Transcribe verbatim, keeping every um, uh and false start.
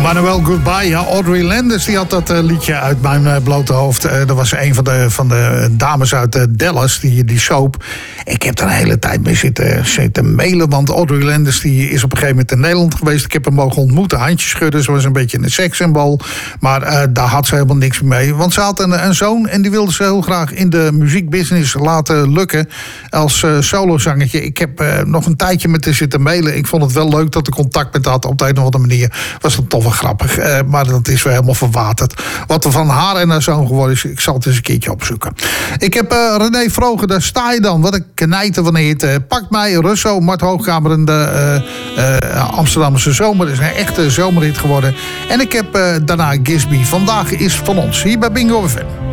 Manuel Goodbye, ja, Audrey Landers die had dat uh, liedje uit mijn uh, blote hoofd. Uh, dat was een van de, van de dames uit uh, Dallas, die, die soap. Ik heb daar een hele tijd mee zitten, zitten mailen, want Audrey Landers die is op een gegeven moment in Nederland geweest. Ik heb hem mogen ontmoeten, handjes schudden. Ze was een beetje een sekssymbool, maar uh, daar had ze helemaal niks mee. Want ze had een, een zoon en die wilde ze heel graag in de muziekbusiness laten lukken als uh, solozangertje. Ik heb uh, nog een tijdje met haar zitten mailen. Ik vond het wel leuk dat ik contact met haar had. Op de een of andere manier was het toch wel grappig. Uh, maar dat is weer helemaal verwaterd. Wat er van haar en haar zoon geworden is, ik zal het eens een keertje opzoeken. Ik heb uh, René Vroger, daar sta je dan. Wat een knijter van een hit. Uh, Pakt mij, Russo, Mart Hoogkamer en de uh, uh, Amsterdamse zomer. Dat is een echte zomerhit geworden. En ik heb uh, daarna Gisby. Vandaag is van ons. Hier bij Bingo F M.